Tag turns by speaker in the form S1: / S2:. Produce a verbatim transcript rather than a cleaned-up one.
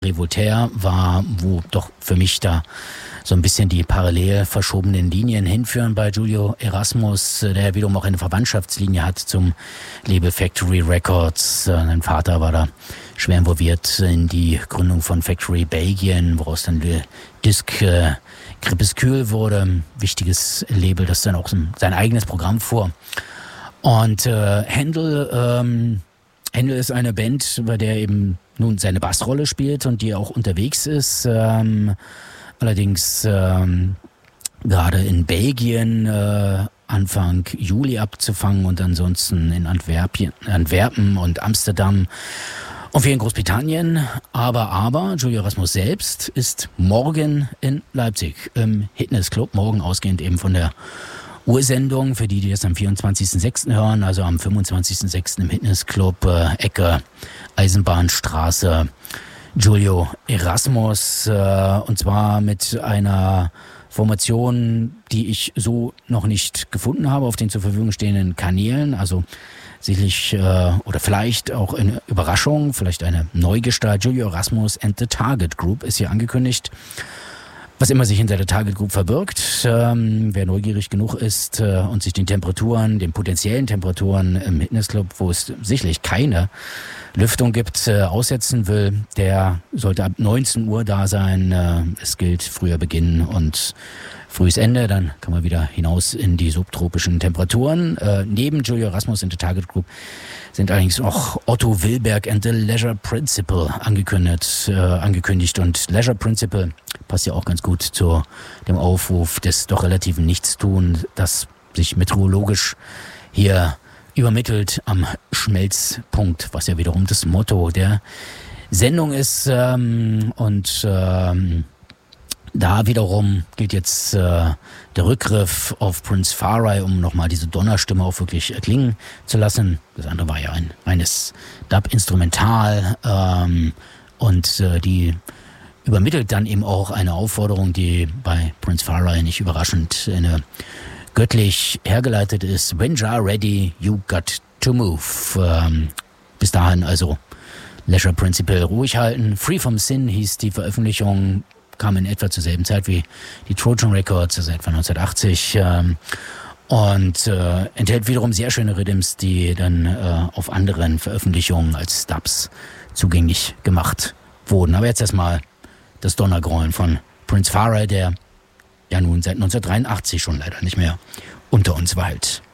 S1: Voltaire war, wo doch für mich da so ein bisschen die parallel verschobenen Linien hinführen bei Julio Erasmus, der wiederum auch eine Verwandtschaftslinie hat zum Label Factory Records. Sein Vater war da schwer involviert in die Gründung von Factory Belgien, woraus dann die Disc äh, Crépuscule wurde. Wichtiges Label, das dann auch sein eigenes Programm fuhr. Und äh, Händel, ähm, Händel ist eine Band, bei der eben nun seine Bassrolle spielt und die auch unterwegs ist. Ähm, allerdings ähm, gerade in Belgien äh, Anfang Juli abzufangen und ansonsten in Antwerpen, Antwerpen und Amsterdam und wir in Großbritannien. Aber, aber, Julio Erasmus selbst ist morgen in Leipzig im Hitness Club, morgen ausgehend eben von der Ursendung, für die, die das am vierundzwanzigsten sechsten hören, also am fünfundzwanzigsten sechsten im Hitness Club, äh, Ecke Eisenbahnstraße, Julio Erasmus, äh, und zwar mit einer Formation, die ich so noch nicht gefunden habe auf den zur Verfügung stehenden Kanälen, also sicherlich äh, oder vielleicht auch eine Überraschung, vielleicht eine Neugestalt. Julio Erasmus and the Target Group ist hier angekündigt. Was immer sich hinter der Target Group verbirgt, ähm, wer neugierig genug ist äh, und sich den Temperaturen, den potenziellen Temperaturen im Hitness-Club, wo es sicherlich keine Lüftung gibt, äh, aussetzen will, der sollte ab neunzehn Uhr da sein. Äh, es gilt früher Beginn und frühes Ende, dann kann man wieder hinaus in die subtropischen Temperaturen. Äh, neben Julio Erasmus in der Target Group sind allerdings auch Otto Wilberg and the Leisure Principle angekündigt, äh, angekündigt. Und Leisure Principle passt ja auch ganz gut zu dem Aufruf des doch relativen Nichtstun, das sich meteorologisch hier übermittelt am Schmelzpunkt, was ja wiederum das Motto der Sendung ist. Ähm, und ähm, Da wiederum gilt jetzt äh, der Rückgriff auf Prince Farai, um nochmal diese Donnerstimme auch wirklich erklingen zu lassen. Das andere war ja ein reines Dub-Instrumental ähm, und äh, die übermittelt dann eben auch eine Aufforderung, die bei Prince Farai nicht überraschend eine göttlich hergeleitet ist. When you are ready, you got to move. Ähm, bis dahin also Leisure Principle ruhig halten. Free from Sin hieß die Veröffentlichung, kam in etwa zur selben Zeit wie die Trojan Records, also etwa neunzehnhundertachtzig, ähm, und äh, enthält wiederum sehr schöne Rhythms, die dann äh, auf anderen Veröffentlichungen als Dubs zugänglich gemacht wurden. Aber jetzt erstmal das Donnergrollen von Prince Farai, der ja nun seit neunzehnhundertdreiundachtzig schon leider nicht mehr unter uns weilt.